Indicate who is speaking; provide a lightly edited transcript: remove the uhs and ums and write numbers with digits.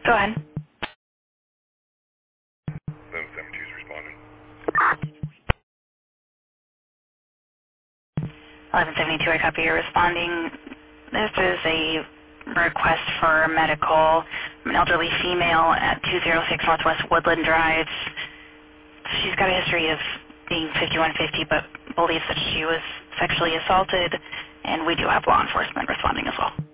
Speaker 1: Go ahead.
Speaker 2: 772 is responding.
Speaker 1: 1172, I copy you're responding. This is a request for medical. I'm an elderly female at 206 Northwest Woodland Drive. She's got a history of being 5150, but believes that she was sexually assaulted, and we do have law enforcement responding as well.